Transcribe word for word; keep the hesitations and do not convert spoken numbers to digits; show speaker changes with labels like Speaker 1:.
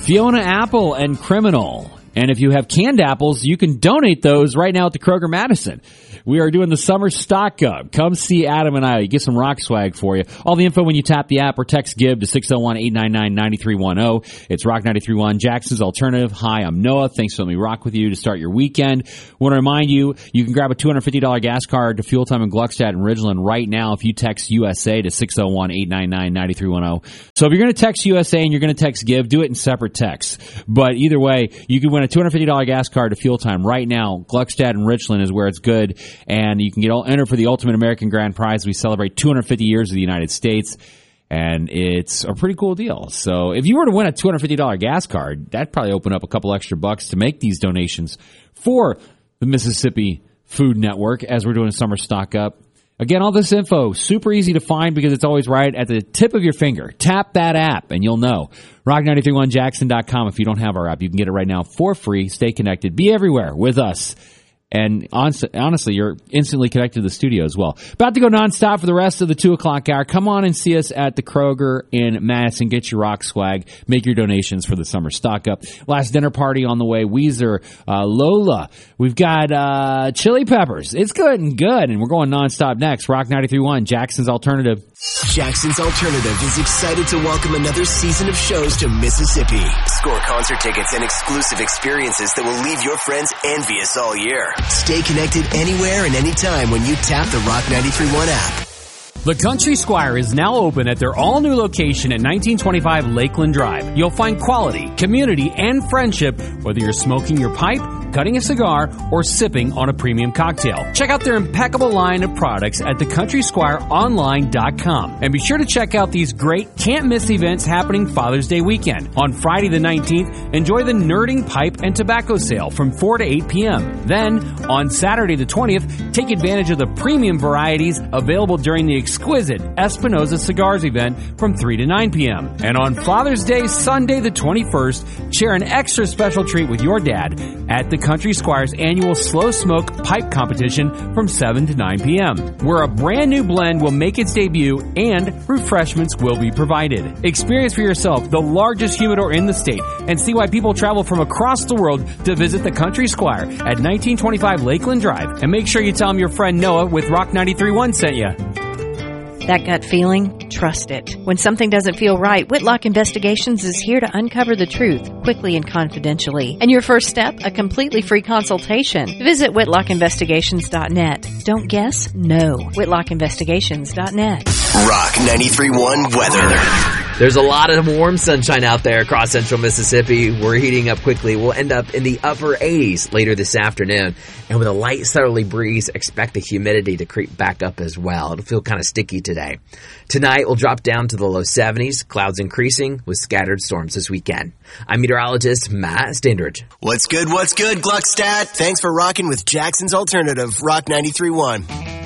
Speaker 1: Fiona Apple and Criminal. And if you have canned apples, you can donate those right now at the Kroger Madison. We are doing the summer stock up. Come see Adam and I. Get some rock swag for you. All the info when you tap the app or text GIVE to six oh one, eight nine nine, nine three one oh. It's Rock ninety-three point one, Jackson's Alternative. Hi, I'm Noah. Thanks for letting me rock with you to start your weekend. Want to remind you, you can grab a two hundred fifty dollars gas card to Fuel Time in Gluckstadt and Ridgeland right now if you text U S A to six oh one, eight nine nine, nine three one oh. So if you're going to text U S A and you're going to text GIVE, do it in separate texts. But either way, you can win a two hundred fifty dollars gas card to Fuel Time right now. Gluckstadt and Richland is where it's good. And you can get all enter for the Ultimate American Grand Prize. We celebrate two hundred fifty years of the United States. And it's a pretty cool deal. So if you were to win a two hundred fifty dollars gas card, that'd probably open up a couple extra bucks to make these donations for the Mississippi Food Network as we're doing a summer stock up. Again, all this info, super easy to find because it's always right at the tip of your finger. Tap that app and you'll know. rock nine three one jackson dot com. If you don't have our app, you can get it right now for free. Stay connected. Be everywhere with us. And honestly, you're instantly connected to the studio as well. About to go nonstop for the rest of the two o'clock hour. Come on and see us at the Kroger in Madison. Get your rock swag. Make your donations for the summer stock up. Last dinner party on the way. Weezer, uh, Lola. We've got uh, Chili Peppers. It's good and good. And we're going nonstop next. Rock ninety-three point one, Jackson's Alternative.
Speaker 2: Jackson's Alternative is excited to welcome another season of shows to Mississippi. Score concert tickets and exclusive experiences that will leave your friends envious all year. Stay connected anywhere and anytime when you tap the Rock ninety-three point one app.
Speaker 3: The Country Squire is now open at their all-new location at nineteen twenty-five Lakeland Drive. You'll find quality, community, and friendship whether you're smoking your pipe, cutting a cigar, or sipping on a premium cocktail. Check out their impeccable line of products at the country squire online dot com. And be sure to check out these great can't-miss events happening Father's Day weekend. On Friday the nineteenth, enjoy the Nerding Pipe and Tobacco Sale from four to eight p.m. Then, on Saturday the twentieth, take advantage of the premium varieties available during the exquisite Espinosa Cigars event from three to nine p.m. And on Father's Day, Sunday the twenty-first, share an extra special treat with your dad at the Country Squire's annual Slow Smoke Pipe Competition from seven to nine p.m., where a brand new blend will make its debut and refreshments will be provided. Experience for yourself the largest humidor in the state and see why people travel from across the world to visit the Country Squire at nineteen twenty-five Lakeland Drive. And make sure you tell them your friend Noah with Rock ninety-three point one sent you.
Speaker 4: That gut feeling? Trust it. When something doesn't feel right, Whitlock Investigations is here to uncover the truth quickly and confidentially. And your first step, a completely free consultation. Visit whitlock investigations dot net. Don't guess, know. whitlock investigations dot net.
Speaker 2: Rock ninety-three point one weather.
Speaker 5: There's a lot of warm sunshine out there across central Mississippi. We're heating up quickly. We'll end up in the upper eighties later this afternoon. And with a light southerly breeze, expect the humidity to creep back up as well. It'll feel kind of sticky today. Tonight, we'll drop down to the low seventies, clouds increasing with scattered storms this weekend. I'm meteorologist Matt Standridge.
Speaker 2: What's good, what's good, Gluckstadt? Thanks for rocking with Jackson's Alternative, Rock ninety-three point one.